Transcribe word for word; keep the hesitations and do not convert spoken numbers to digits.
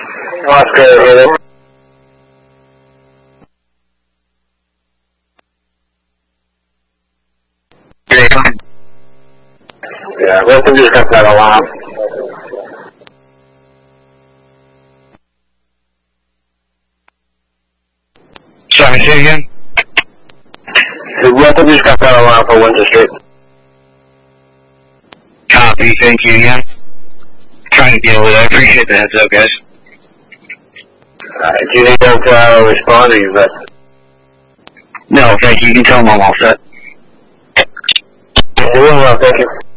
Oscar, hit it. Yeah, Wilson just got that alarm. Sorry, say again? The Wilson just got that alarm for Winter Street. Copy, thank you again. Trying to deal with it. I appreciate the heads up, guys. Alright, do you need them to uh, respond or you good? No, thank you. You can tell them I'm all set. You're doing well, thank you.